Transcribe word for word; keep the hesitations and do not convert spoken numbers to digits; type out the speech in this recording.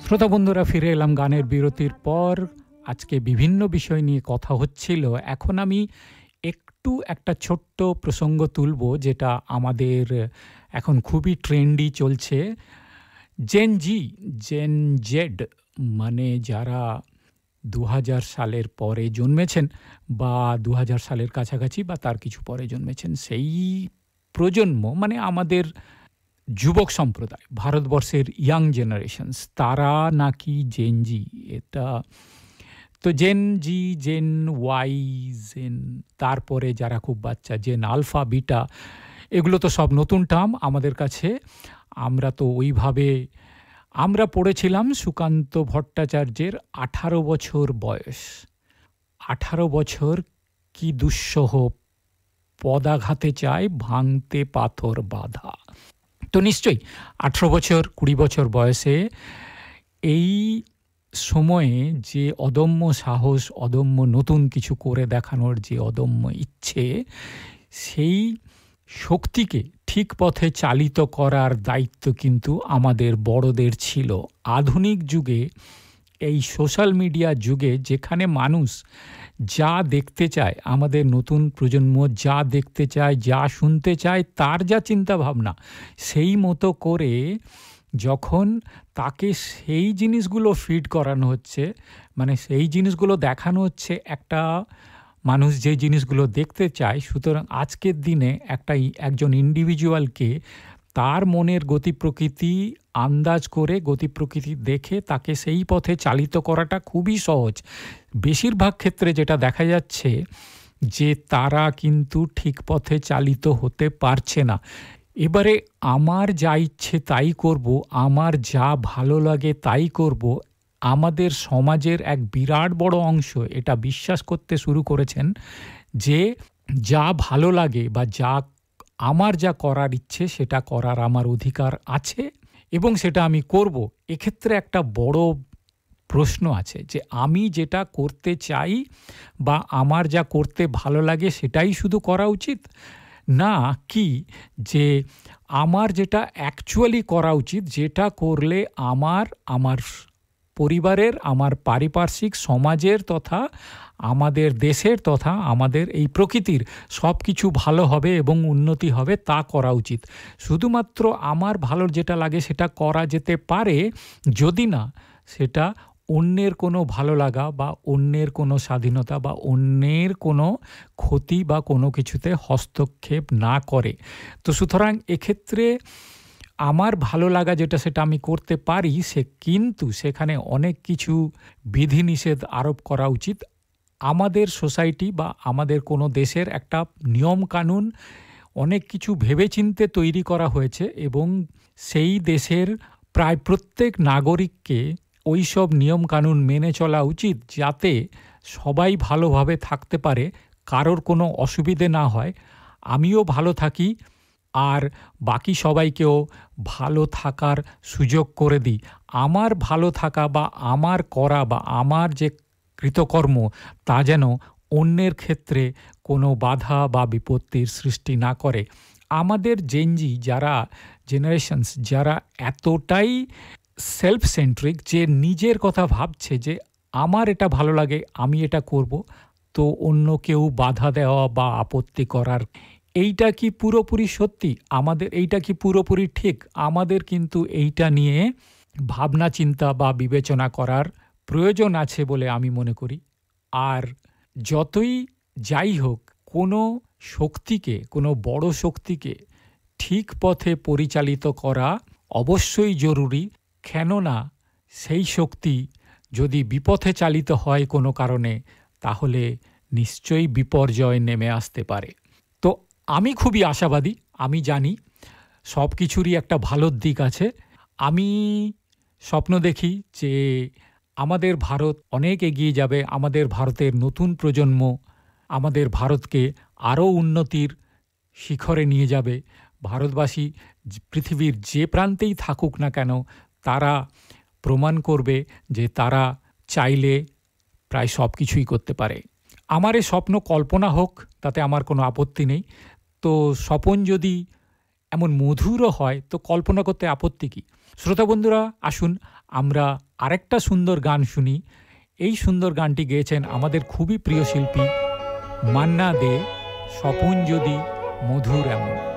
শ্রোতা বন্ধুরা, ফিরে এলাম গানের বিরতির পর। আজকে বিভিন্ন বিষয় নিয়ে কথা হচ্ছিল। এখন আমি একটু একটা ছোট্ট প্রসঙ্গ তুলব, যেটা আমাদের এখন খুবই ট্রেন্ডি চলছে। জেন জি, জেন জেড, মানে যারা দু হাজার সালের পরে জন্মেছেন বা দু হাজার সালের কাছাকাছি বা তার কিছু পরে জন্মেছেন, সেই প্রজন্ম, মানে আমাদের যুবক সম্প্রদায়, ভারতবর্ষের ইয়াং জেনারেশনস, তারা নাকি জেন জি। এটা তো জেন জি, জেন ওয়াই, জেন, তারপরে যারা খুব বাচ্চা, জেন আলফা, বিটা, এগুলো তো সব নতুন টার্ম আমাদের কাছে। আমরা তো ওইভাবে আমরা পড়েছিলাম সুকান্ত ভট্টাচার্যের আঠারো বছর বয়স। আঠারো বছর কি দুঃসহ, পদাঘাতে চায় ভাঙতে পাথর বাঁধা। তো নিশ্চয়ই আঠেরো বছর, কুড়ি বছর বয়সে এই সময়ে যে অদম্য সাহস, অদম্য নতুন কিছু করে দেখানোর যে অদম্য ইচ্ছে, সেই শক্তিকে ঠিক পথে চালিত করার দায়িত্ব কিন্তু আমাদের বড়দের ছিল। আধুনিক যুগে, এই সোশ্যাল মিডিয়া যুগে, যেখানে মানুষ যা দেখতে চায়, আমাদের নতুন প্রজন্ম যা দেখতে চায়, যা শুনতে চায়, তার যা চিন্তা ভাবনা, সেই মতো করে যখন তাকে সেই জিনিসগুলো ফিড করানো হচ্ছে, মানে সেই জিনিসগুলো দেখানো হচ্ছে, একটা মানুষ যে জিনিসগুলো দেখতে চায়, সুতরাং আজকের দিনে একটা একজন ইন্ডিভিজুয়ালকে তার মনের গতি প্রকৃতি আন্দাজ করে, গতি প্রকৃতি দেখে তাকে সেই পথে চালিত করাটা খুবই সহজ। বেশিরভাগ ক্ষেত্রে যেটা দেখা যাচ্ছে যে তারা কিন্তু ঠিক পথে চালিত হতে পারছে না। এবারে আমার যা ইচ্ছে তাই করব, আমার যা ভালো লাগে তাই করব, আমাদের সমাজের এক বিরাট বড় অংশ এটা বিশ্বাস করতে শুরু করেছেন যে যা ভালো লাগে বা যা আমার যা করার ইচ্ছে সেটা করার আমার অধিকার আছে এবং সেটা আমি করব। এক্ষেত্রে একটা বড় প্রশ্ন আছে যে আমি যেটা করতে চাই বা আমার যা করতে ভালো লাগে সেটাই শুধু করা উচিত, না কি যে আমার যেটা অ্যাকচুয়ালি করা উচিত, যেটা করলে আমার আমার পরিবারের, আমার পারিপার্শ্বিক সমাজের তথা আমাদের দেশের তথা আমাদের এই প্রকৃতির সব কিছু ভালো হবে এবং উন্নতি হবে, তা করা উচিত। শুধুমাত্র আমার ভালো যেটা লাগে সেটা করা যেতে পারে, যদি না সেটা অন্যের কোনো ভালো লাগা বা অন্যের কোনো স্বাধীনতা বা অন্যের কোনো ক্ষতি বা কোনো কিছুতে হস্তক্ষেপ না করে। তো সুতরাং এক্ষেত্রে আমার ভালো লাগা যেটা সেটা আমি করতে পারি, সে কিন্তু সেখানে অনেক কিছু বিধিনিষেধ আরোপ করা উচিত। আমাদের সোসাইটি বা আমাদের কোনো দেশের একটা নিয়মকানুন অনেক কিছু ভেবেচিন্তে তৈরি করা হয়েছে এবং সেই দেশের প্রায় প্রত্যেক নাগরিককে ওই সব নিয়মকানুন মেনে চলা উচিত, যাতে সবাই ভালোভাবে থাকতে পারে, কারোর কোনো অসুবিধে না হয়, আমিও ভালো থাকি আর বাকি সবাইকেও ভালো থাকার সুযোগ করে দিই। আমার ভালো থাকা বা আমার করা বা আমার যে কৃতকর্ম, তা যেন অন্যের ক্ষেত্রে কোনো বাধা বা বিপত্তির সৃষ্টি না করে। আমাদের জেনজি যারা জেনারেশনস, যারা এতটাই সেলফ সেন্ট্রিক যে নিজের কথা ভাবছে যে আমার এটা ভালো লাগে, আমি এটা করব, তো অন্য কেউ বাধা দেওয়া বা আপত্তি করার, এইটা কি পুরোপুরি সত্যি? আমাদের এইটা কি পুরোপুরি ঠিক? আমাদের কিন্তু এইটা নিয়ে ভাবনা চিন্তা বা বিবেচনা করার প্রয়োজন আছে বলে আমি মনে করি। আর যতই যাই হোক, কোনো শক্তিকে, কোনো বড় শক্তিকে ঠিক পথে পরিচালিত করা অবশ্যই জরুরি। কেননা সেই শক্তি যদি বিপথে চালিত হয় কোনো কারণে, তাহলে নিশ্চয়ই বিপর্যয় নেমে আসতে পারে। তো আমি খুবই আশাবাদী। আমি জানি সব কিছুরই একটা ভালোর দিক আছে। আমি স্বপ্ন দেখি যে আমাদের ভারত অনেক এগিয়ে যাবে, আমাদের ভারতের নতুন প্রজন্ম আমাদের ভারতকে আরও উন্নতির শিখরে নিয়ে যাবে। ভারতবাসী পৃথিবীর যে প্রান্তেই থাকুক না কেন, তারা প্রমাণ করবে যে তারা চাইলে প্রায় সব কিছুই করতে পারে। আমার এই স্বপ্ন কল্পনা হোক, তাতে আমার কোনো আপত্তি নেই। তো স্বপন যদি এমন মধুরও হয়, তো কল্পনা করতে আপত্তি কী? শ্রোতা বন্ধুরা, আসুন আমরা আরেকটা সুন্দর গান শুনি। এই সুন্দর গানটি গেয়েছেন আমাদের খুবই প্রিয় শিল্পী মান্না দে, স্বপন যদি মধুর এমন।